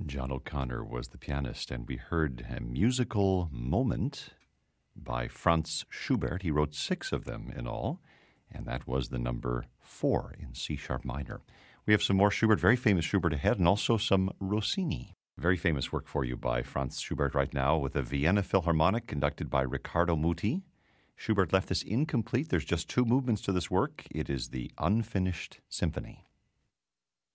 John O'Connor was the pianist, and we heard a musical moment by Franz Schubert. He wrote 6 of them in all, and that was the number 4 in C-sharp minor. We have some more Schubert, very famous Schubert ahead, and also some Rossini. Very famous work for you by Franz Schubert right now with the Vienna Philharmonic conducted by Riccardo Muti. Schubert left this incomplete. There's just 2 movements to this work. It is the Unfinished Symphony.